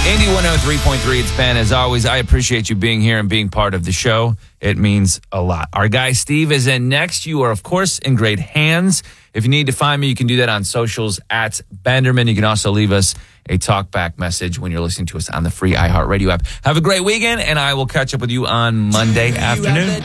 Indy 103.3, it's Ben. As always, I appreciate you being here and being part of the show. It means a lot. Our guy Steve is in next. You are, of course, in great hands. If you need to find me, you can do that on socials at Benderman. You can also leave us a talkback message when you're listening to us on the free iHeartRadio app. Have a great weekend, and I will catch up with you on Monday afternoon.